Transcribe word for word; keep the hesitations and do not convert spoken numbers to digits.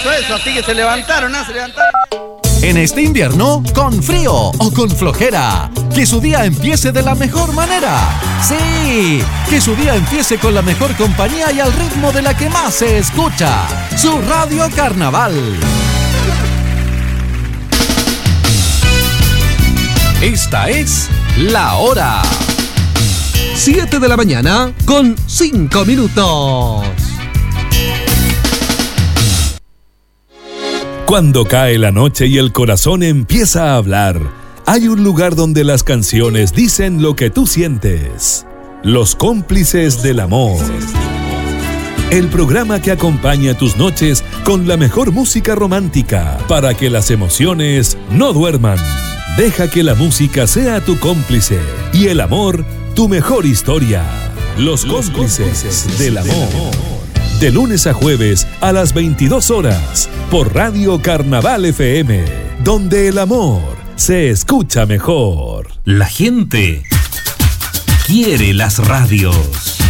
Eso, eso, así que se levantaron, ¿no? Se levantaron. En este invierno, con frío o con flojera, que su día empiece de la mejor manera. Sí, que su día empiece con la mejor compañía y al ritmo de la que más se escucha, su Radio Carnaval. Esta es La Hora. siete de la mañana con cinco minutos. Cuando cae la noche y el corazón empieza a hablar, hay un lugar donde las canciones dicen lo que tú sientes. Los cómplices del amor. El programa que acompaña tus noches con la mejor música romántica para que las emociones no duerman. Deja que la música sea tu cómplice y el amor tu mejor historia. Los cómplices del amor. De lunes a jueves a las veintidós horas por Radio Carnaval F M, donde el amor se escucha mejor. La gente quiere las radios.